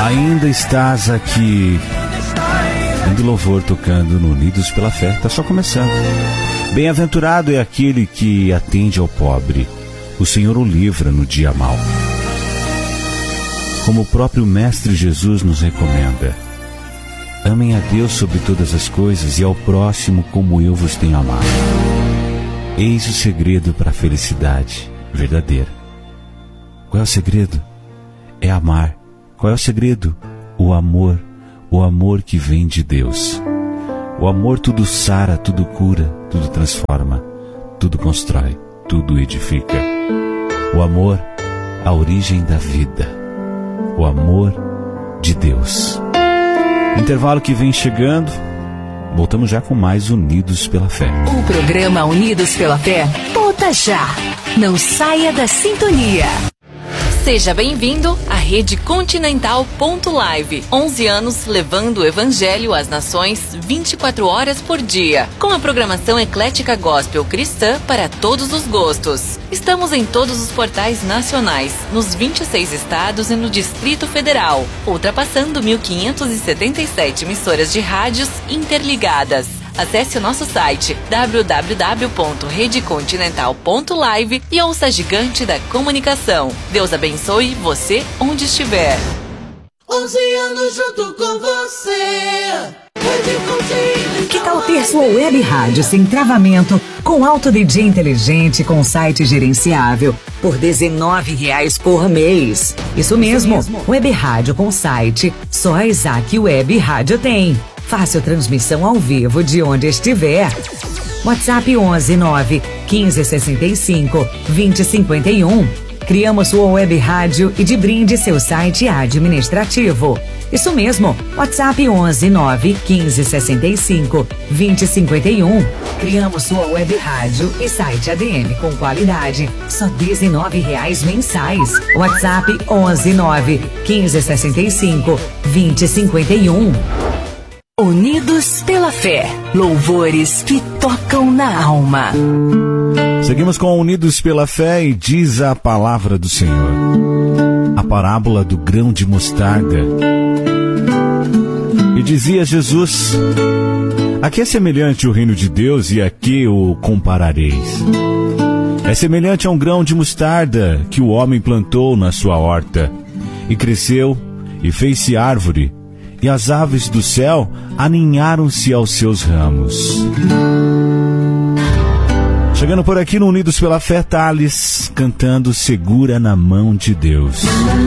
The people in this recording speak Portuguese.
Ainda estás aqui. Do louvor tocando no Unidos pela Fé, está só começando. Bem-aventurado é aquele que atende ao pobre. O Senhor o livra no dia mau. Como o próprio Mestre Jesus nos recomenda: amem a Deus sobre todas as coisas e ao próximo como eu vos tenho amado. Eis o segredo para a felicidade verdadeira. Qual é o segredo? É amar. Qual é o segredo? O amor. O amor que vem de Deus. O amor tudo sara, tudo cura, tudo transforma, tudo constrói, tudo edifica. O amor, a origem da vida. O amor de Deus. Intervalo que vem chegando. Voltamos já com mais Unidos pela Fé. O programa Unidos pela Fé volta já. Não saia da sintonia. Seja bem-vindo à Rede Continental.live. 11 anos levando o Evangelho às nações 24 horas por dia. Com a programação eclética gospel cristã para todos os gostos. Estamos em todos os portais nacionais, nos 26 estados e no Distrito Federal, ultrapassando 1.577 emissoras de rádios interligadas. Acesse o nosso site www.redecontinental.live e ouça a gigante da comunicação. Deus abençoe você onde estiver. 11 anos junto com você. Que tal ter sua web rádio sem travamento, com alto DJ inteligente, com site gerenciável, por R$19 por mês? Isso mesmo, web rádio com site, só a Isaac Web Rádio tem. Fácil transmissão ao vivo de onde estiver. WhatsApp 11 9 15 65 20 51. Criamos sua web rádio e de brinde seu site administrativo. Isso mesmo, WhatsApp 11 9 15 65 20 51. Criamos sua web rádio e site ADM com qualidade, só R$19 mensais. WhatsApp 11 9 15 65 20 51. Unidos pela Fé. Louvores que tocam na alma. Seguimos com Unidos pela Fé e diz a palavra do Senhor. A parábola do grão de mostarda. E dizia Jesus: a que é semelhante o reino de Deus e a que o comparareis? É semelhante a um grão de mostarda que o homem plantou na sua horta, e cresceu, e fez-se árvore, e as aves do céu aninharam-se aos seus ramos. Chegando por aqui no Unidos pela Fé, Thales cantando Segura na Mão de Deus.